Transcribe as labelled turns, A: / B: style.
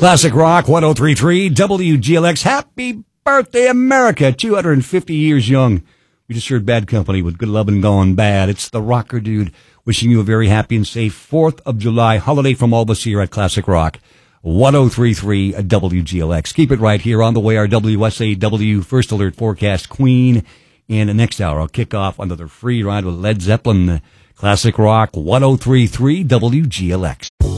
A: Classic Rock 103.3 WGLX. Happy birthday, America. 250 years young. We just heard Bad Company with Good Lovin' Gone Bad. It's the Rocker Dude wishing you a very happy and safe 4th of July holiday from all of us here at Classic Rock 103.3 WGLX. Keep it right here on the way. Our WSAW First Alert Forecast Queen. And the next hour, I'll kick off another free ride with Led Zeppelin. Classic Rock 103.3 WGLX.